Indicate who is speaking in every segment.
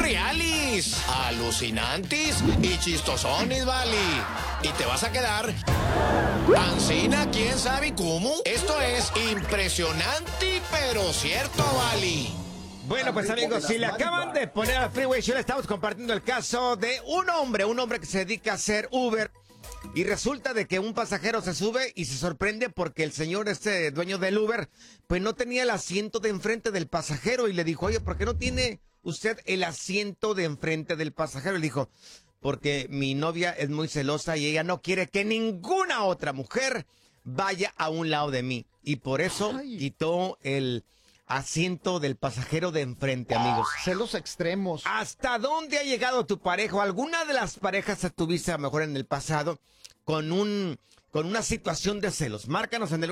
Speaker 1: reales, alucinantes y chistosones, vale. Y te vas a quedar ancina, quién sabe cómo. Esto es impresionante, pero cierto, vale.
Speaker 2: Bueno, pues amigos, si le acaban de poner al Freeway Show, le estamos compartiendo el caso de un hombre que se dedica a hacer Uber. Y resulta de que un pasajero se sube y se sorprende porque el señor, dueño del Uber, pues no tenía el asiento de enfrente del pasajero. Y le dijo, oye, ¿por qué no tiene usted el asiento de enfrente del pasajero? Y le dijo, porque mi novia es muy celosa y ella no quiere que ninguna otra mujer vaya a un lado de mí. Y por eso quitó el asiento del pasajero de enfrente, amigos.
Speaker 3: Celos extremos.
Speaker 2: ¿Hasta dónde ha llegado tu pareja? ¿Alguna de las parejas que tuviste a lo mejor en el pasado con una situación de celos? Márcanos en el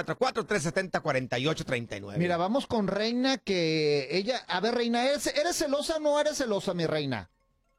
Speaker 2: 1844-370-4839.
Speaker 3: Mira, vamos con Reina, que ella... A ver, Reina, ¿eres celosa o no eres celosa, mi reina?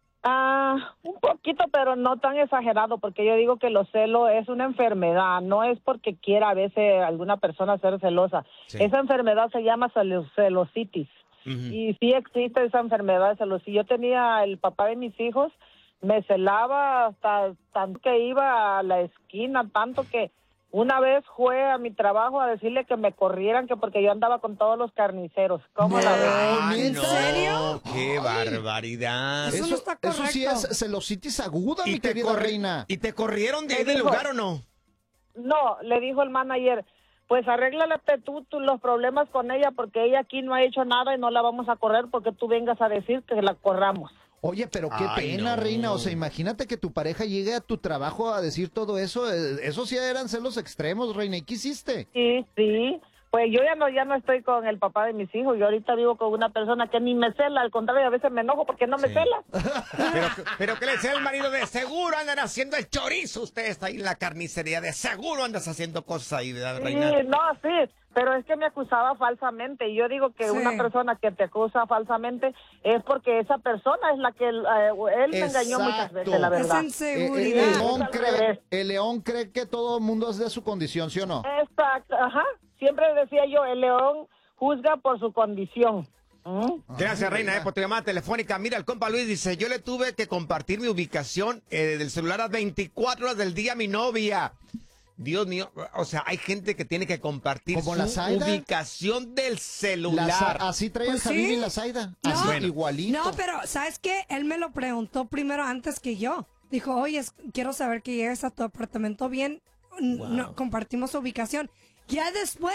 Speaker 4: Un poquito, pero no tan exagerado, porque yo digo que los celos es una enfermedad, no es porque quiera a veces alguna persona ser celosa. Sí. Esa enfermedad se llama celositis. Y sí existe esa enfermedad de celos. Si yo tenía el papá de mis hijos, me celaba hasta tanto que iba a la esquina, tanto que una vez fue a mi trabajo a decirle que me corrieran, que porque yo andaba con todos los carniceros. ¿Cómo la ves?
Speaker 2: ¿En serio? ¡Qué barbaridad!
Speaker 3: Eso no está correcto. Eso sí es celositis aguda, mi querida Reina.
Speaker 2: ¿Y te corrieron de ahí del lugar o no?
Speaker 4: No, le dijo el manager, pues arréglate tú los problemas con ella, porque ella aquí no ha hecho nada y no la vamos a correr porque tú vengas a decir que la corramos.
Speaker 3: Oye, pero qué pena, no. Reina, o sea, imagínate que tu pareja llegue a tu trabajo a decir todo eso, eso sí eran celos extremos, Reina, ¿y qué hiciste?
Speaker 4: Sí, pues yo ya no estoy con el papá de mis hijos, yo ahorita vivo con una persona que ni me cela, al contrario, a veces me enojo porque no me cela.
Speaker 2: Pero que le decía el marido, de seguro andan haciendo el chorizo, usted está ahí en la carnicería, de seguro andas haciendo cosas ahí, ¿verdad, Reina?
Speaker 4: Sí, pero es que me acusaba falsamente, y yo digo que una persona que te acusa falsamente es porque esa persona es la que él me engañó muchas veces, la verdad.
Speaker 3: Es inseguridad. El león cree que todo el mundo es de su condición, ¿sí o no?
Speaker 4: Exacto, ajá. Siempre decía yo, el león juzga por su condición.
Speaker 2: Gracias, Reina, por tu llamada telefónica. Mira, el compa Luis dice, yo le tuve que compartir mi ubicación del celular a 24 horas del día a mi novia. Dios mío, o sea, hay gente que tiene que compartir su ubicación del celular.
Speaker 3: Así trae el Javier y la Zaida. Así, igualito.
Speaker 5: No, pero ¿sabes qué? Él me lo preguntó primero antes que yo. Dijo, oye, quiero saber que llegues a tu apartamento bien. No, compartimos ubicación. Ya después